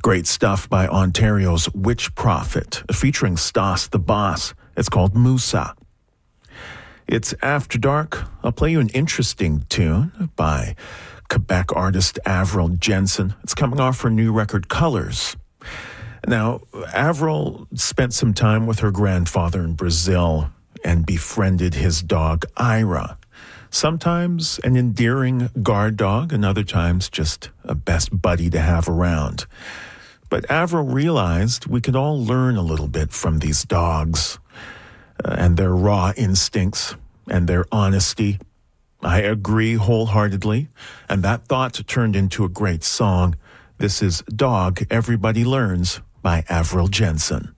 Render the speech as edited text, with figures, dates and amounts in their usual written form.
Great stuff by Ontario's Witch Prophet, featuring Stas the Boss. It's called Musa. It's After Dark. I'll play you an interesting tune by Quebec artist Avril Jensen. It's coming off her new record, Colors. Now, Avril spent some time with her grandfather in Brazil and befriended his dog, Ira. Sometimes an endearing guard dog, and other times just a best buddy to have around. But Avril realized we could all learn a little bit from these dogs and their raw instincts and their honesty. I agree wholeheartedly, and that thought turned into a great song. This is Dog Everybody Learns by Avril Jensen.